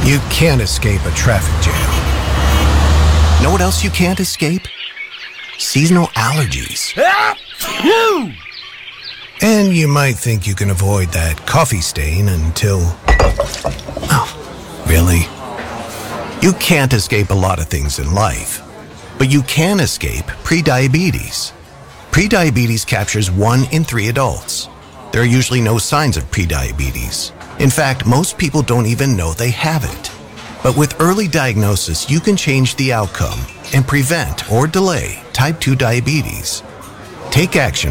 You can't escape a traffic jam. Know what else you can't escape? Seasonal allergies. And you might think you can avoid that coffee stain until... Oh, really? You can't escape a lot of things in life, but you can escape prediabetes. Prediabetes captures 1 in 3 adults. There are usually no signs of prediabetes. In fact, most people don't even know they have it. But with early diagnosis, you can change the outcome and prevent or delay type 2 diabetes. Take action